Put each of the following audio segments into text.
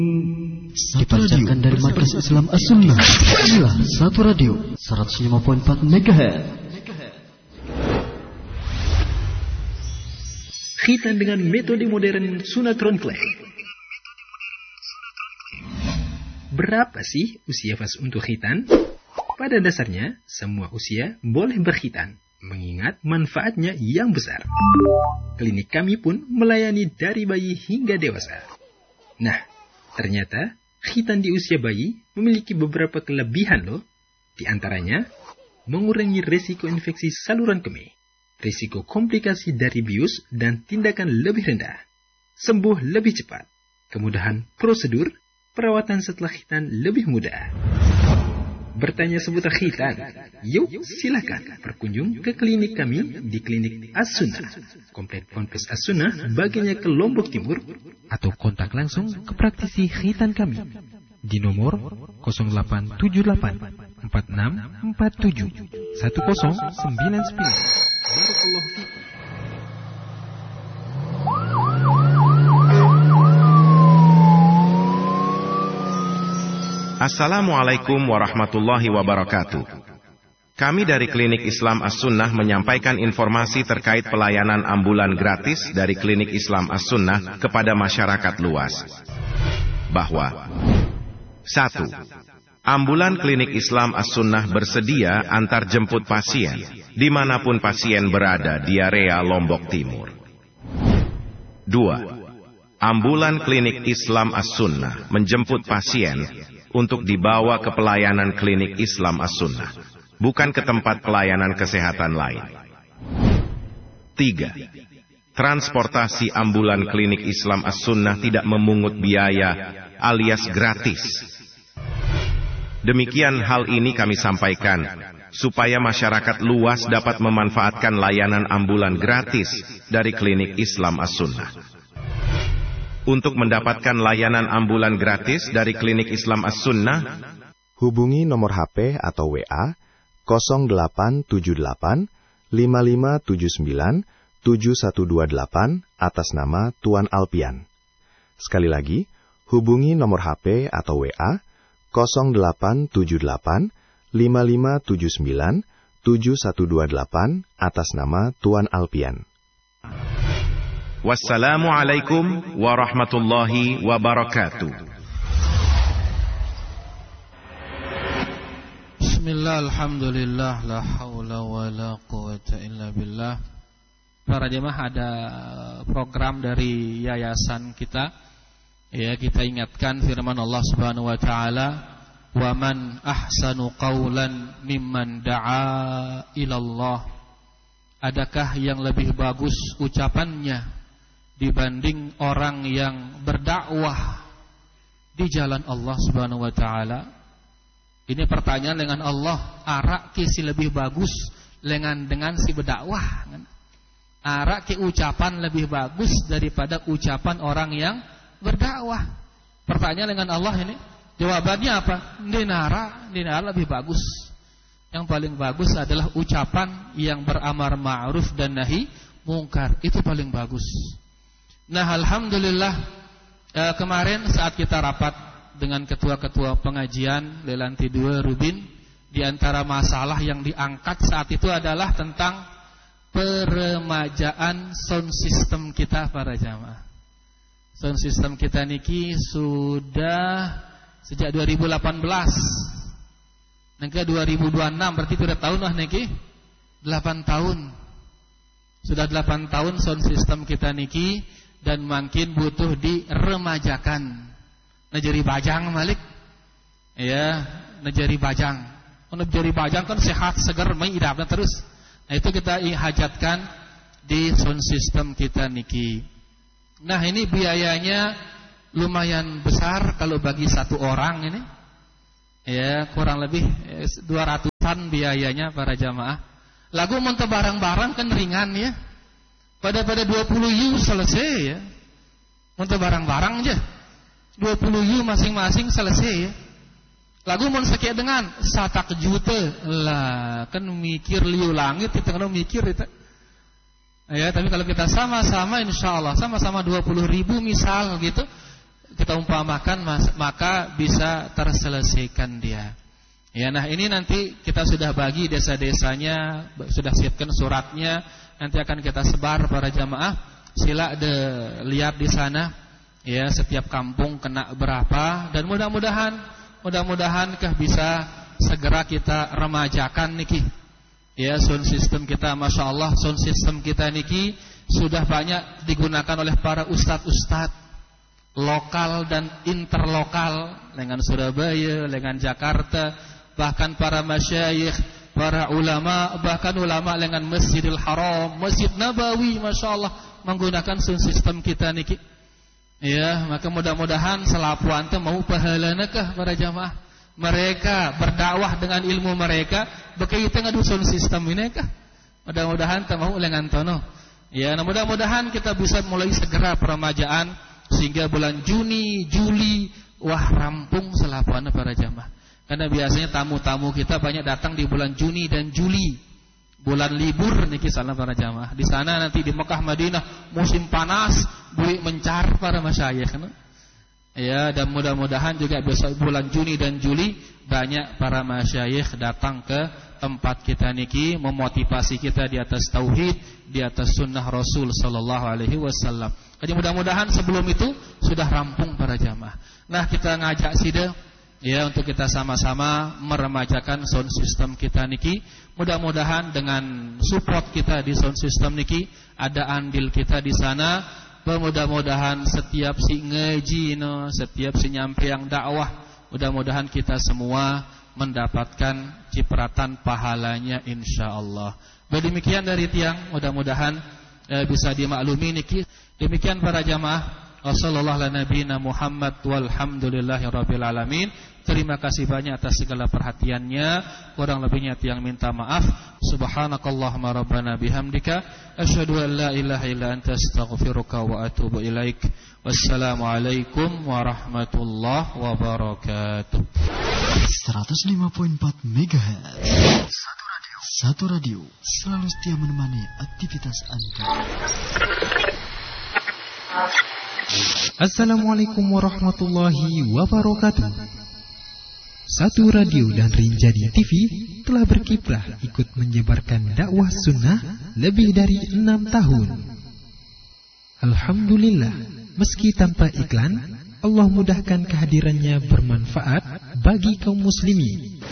Dipancarkan dari Markas Islam As-Sunnah. Inilah Satu Radio 105.4 MHz. Khitan dengan metode modern sunatron clay. Berapa sih usia pas untuk khitan? Pada dasarnya, semua usia boleh berkhitan, mengingat manfaatnya yang besar. Klinik kami pun melayani dari bayi hingga dewasa. Nah, ternyata khitan di usia bayi memiliki beberapa kelebihan loh. Di antaranya, mengurangi risiko infeksi saluran kemih, risiko komplikasi dari bius dan tindakan lebih rendah, sembuh lebih cepat, kemudahan prosedur, perawatan setelah khitan lebih mudah. Bertanya seputar khitan? Yuk silakan berkunjung ke klinik kami di Klinik As-Sunnah, Komplek Ponpes As-Sunnah bagiannya ke Lombok Timur, atau kontak langsung ke praktisi khitan kami di nomor 0878 4647 1099. Barakallahu fikum. Assalamualaikum warahmatullahi wabarakatuh. Kami dari Klinik Islam As-Sunnah menyampaikan informasi terkait pelayanan ambulan gratis dari Klinik Islam As-Sunnah kepada masyarakat luas. Bahwa 1. Ambulan Klinik Islam As-Sunnah bersedia antar jemput pasien dimanapun pasien berada di area Lombok Timur. 2. Ambulan Klinik Islam As-Sunnah menjemput pasien untuk dibawa ke pelayanan Klinik Islam As-Sunnah, bukan ke tempat pelayanan kesehatan lain. 3. Transportasi ambulan Klinik Islam As-Sunnah tidak memungut biaya alias gratis. Demikian hal ini kami sampaikan supaya masyarakat luas dapat memanfaatkan layanan ambulan gratis dari Klinik Islam As-Sunnah. Untuk mendapatkan layanan ambulan gratis dari Klinik Islam As-Sunnah, hubungi nomor HP atau WA 0878 5579 7128 atas nama Tuan Alpian. Sekali lagi, hubungi nomor HP atau WA 0878 5579 7128 atas nama Tuan Alpian. Wassalamualaikum warahmatullahi wabarakatuh. Bismillah, alhamdulillah, la haula wa la quwata illa billah. Para jemaah, ada program dari yayasan kita. Ya, kita ingatkan firman Allah Subhanahu wa taala, "Wa man ahsanu qawlan mimman da'a ilallah." Adakah yang lebih bagus ucapannya dibanding orang yang berdakwah di jalan Allah Subhanahu wa taala? Ini pertanyaan dengan Allah, arak kisi lebih bagus dengan si berdakwah. Arak ki ucapan lebih bagus daripada ucapan orang yang berdakwah. Pertanyaan dengan Allah ini, jawabannya apa? Dinara lebih bagus. Yang paling bagus adalah ucapan yang beramar ma'ruf dan nahi mungkar. Itu paling bagus. Nah, alhamdulillah, kemarin saat kita rapat dengan ketua-ketua pengajian Lelanti 2 Rubin, di antara masalah yang diangkat saat itu adalah tentang peremajaan sound system kita para jamaah. Sound system kita niki sudah sejak 2018. Niki 2026, berarti sudah tahun lah niki 8 tahun. Sudah 8 tahun sound system kita niki, dan makin butuh diremajakan. Najari bajang Malik. Ya, najari bajang. Najari bajang kan sehat, segar, maidapna terus. Nah, itu kita hajatkan di sound system kita niki. Nah, ini biayanya lumayan besar kalau bagi satu orang ini. Ya, kurang lebih 200-an biayanya para jamaah. Lagu monte barang-barang kan ringan ya. Pada 20 yu selesai ya. Untuk barang-barang aja 20 yu masing-masing selesai ya. Lagu mau sekian dengan 1 juta lah, kan mikir liu langit itu kan mikir itu. Ya, tapi kalau kita sama-sama insyaallah sama-sama 20.000 misal gitu, kita umpamakan, maka bisa terselesaikan dia. Ya, nah ini nanti kita sudah bagi desa-desanya, sudah siapkan suratnya, nanti akan kita sebar para jamaah. Sila lihat di sana, ya setiap kampung kena berapa, dan mudah-mudahan bisa segera kita remajakan niki. Ya, sound system kita, masya Allah, sound system kita niki sudah banyak digunakan oleh para ustadz-ustadz lokal dan interlokal, dengan Surabaya, dengan Jakarta, bahkan para masyayikh, para ulama, bahkan ulama dengan Masjidil Haram, Masjid Nabawi, masya Allah, menggunakan sound system kita niki. Ya, maka mudah-mudahan selapuan teh mau pahalana kah para jamaah. Mereka berdakwah dengan ilmu mereka, berkaitan dengan sound system ini kah? Mudah-mudahan teh mau lengan tono. Ya, nah mudah-mudahan kita bisa mulai segera peremajaan sehingga bulan Juni, Juli, wah rampung selapuan para jamaah. Karena biasanya tamu-tamu kita banyak datang di bulan Juni dan Juli, bulan libur niki salam para jamaah. Di sana nanti di Mekah Madinah musim panas, buih mencar para masyayikh. Ya, dan mudah-mudahan juga besok bulan Juni dan Juli banyak para masyayikh datang ke tempat kita niki, memotivasi kita di atas tauhid, di atas sunnah Rasul sallallahu alaihi wasallam. Jadi mudah-mudahan sebelum itu sudah rampung para jamaah. Nah, kita ngajak sida ya untuk kita sama-sama meremajakan sound system kita niki. Mudah-mudahan dengan support kita di sound system niki, ada andil kita di sana. Mudah-mudahan setiap si ngaji setiap si nyampe yang dakwah, mudah-mudahan kita semua mendapatkan cipratan pahalanya insyaallah. Demikian dari tiang, mudah-mudahan bisa dimaklumi niki. Demikian para jamaah. Wassallallahu ala nabiyina Muhammad walhamdulillahirabbil alamin. Terima kasih banyak atas segala perhatiannya. Kurang lebihnya tiang minta maaf. Subhanakallahumma rabbana bihamdika asyhadu an la ilaha illa anta astaghfiruka wa atubu ilaik. Wassalamualaikum warahmatullahi wabarakatuh. 105.4 MHz. Satu radio selalu setia menemani aktivitas Anda. Assalamualaikum warahmatullahi wabarakatuh. Satu Radio dan Rinjani TV telah berkiprah ikut menyebarkan dakwah sunnah lebih dari 6 tahun. Alhamdulillah, meski tanpa iklan, Allah mudahkan kehadirannya bermanfaat bagi kaum muslimin.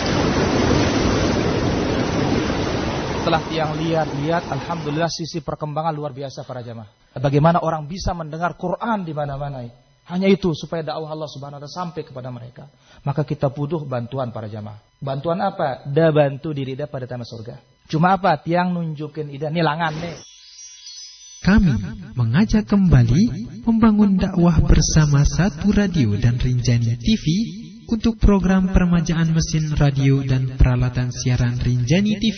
Setelah tiang lihat, alhamdulillah sisi perkembangan luar biasa para jamaah. Bagaimana orang bisa mendengar Quran di mana-mana. Hanya itu supaya dakwah Allah Subhanahu wa taala sampai kepada mereka. Maka kita butuh bantuan para jamaah. Bantuan apa? Da bantu diri dah pada tanah surga. Cuma apa? Tiang nunjukin ida nilangan nih. Kami mengajak kembali membangun dakwah bersama Satu Radio dan Rinjani TV untuk program peremajaan mesin radio dan peralatan siaran Rinjani TV.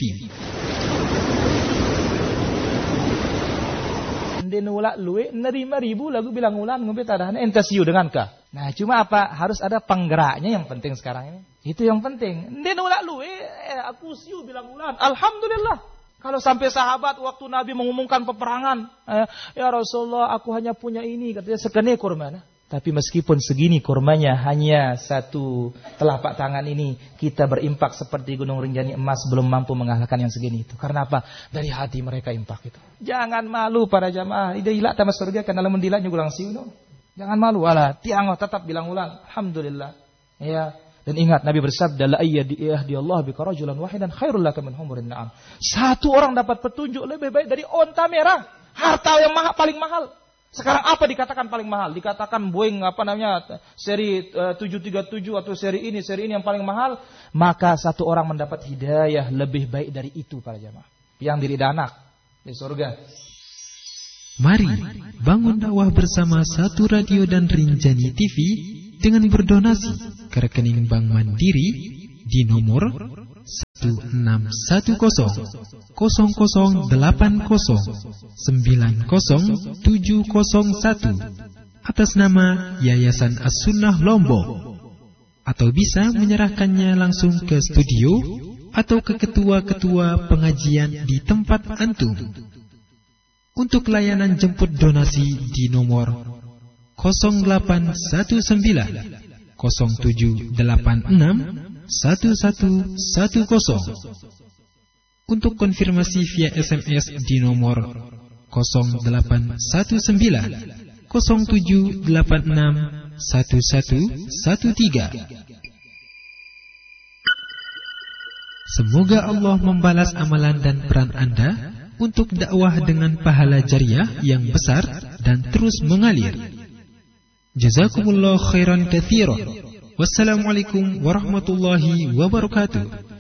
Nulak luwe nerima ribu lagu bilang ulan ngombe tadahnya entasiu dengan kah. Nah, cuma apa? Harus ada penggeraknya yang penting sekarang ini. Itu yang penting. Nulak luwe aku siu bilang ulan. Alhamdulillah. Kalau sampai sahabat waktu Nabi mengumumkan peperangan, ya Rasulullah, aku hanya punya ini, katanya sekene kurma. Tapi meskipun segini kurmanya, hanya satu telapak tangan ini, kita berimpak seperti gunung Rinjani emas belum mampu mengalahkan yang segini itu. Karena apa? Dari hati mereka impak itu. Jangan malu para jamaah. Ida ilah tamas surga karena lamun dilat nyugulang siuno. Jangan malu. Alah, tiang tetap bilang ulang. Alhamdulillah. Ya. Dan ingat Nabi bersabda, la ayyadi Allah bika rajulan wahidan khairul laka min humurin na'am. Satu orang dapat petunjuk lebih baik dari onta merah. Harta yang paling mahal. Sekarang apa dikatakan paling mahal? Dikatakan Boeing seri 737 atau seri ini yang paling mahal. Maka satu orang mendapat hidayah lebih baik dari itu para jamaah. Yang diri anak di surga. Mari bangun dakwah bersama Satu Radio dan Rinjani TV dengan berdonasi ke rekening Bank Mandiri di nomor 1610-80-90701 atas nama Yayasan As-Sunnah Lombok, atau bisa menyerahkannya langsung ke studio atau ke ketua-ketua pengajian di tempat antum. Untuk layanan jemput donasi di nomor 0819 0786 1110. Untuk konfirmasi via SMS di nomor 0819 0786 1113. Semoga Allah membalas amalan dan peran Anda untuk dakwah dengan pahala jariah yang besar dan terus mengalir. Jazakumullah khairan katsiran. Wassalamualaikum warahmatullahi wabarakatuh.